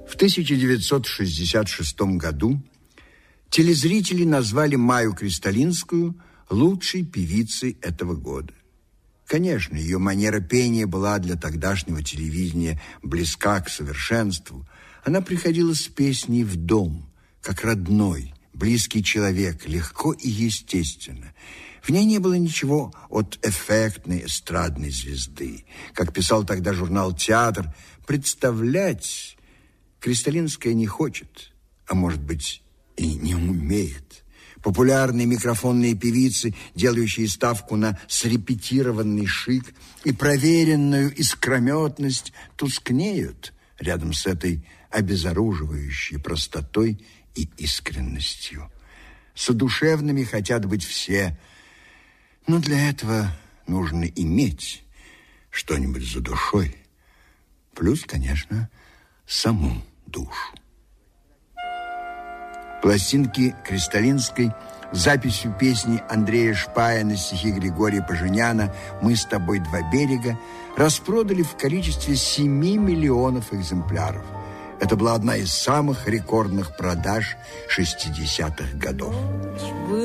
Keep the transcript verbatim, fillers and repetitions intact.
В тысяча девятьсот шестьдесят шестом году телезрители назвали Майю Кристалинскую лучшей певицей этого года. Конечно, ее манера пения была для тогдашнего телевидения близка к совершенству. Она приходила с песней в дом, как родной, близкий человек, легко и естественно. В ней не было ничего от эффектной эстрадной звезды. Как писал тогда журнал «Театр», представлять Кристалинская не хочет, а может быть и не умеет. Популярные микрофонные певицы, делающие ставку на срепетированный шик и проверенную искрометность, тускнеют рядом с этой обезоруживающей простотой и искренностью. Задушевными хотят быть все, но для этого нужно иметь что-нибудь за душой. Плюс, конечно, саму душу. Пластинки Кристалинской с записью песни Андрея Шпая на стихи Григория Поженяна «Мы с тобой два берега» распродали в количестве семи миллионов экземпляров. Это была одна из самых рекордных продаж шестидесятых годов.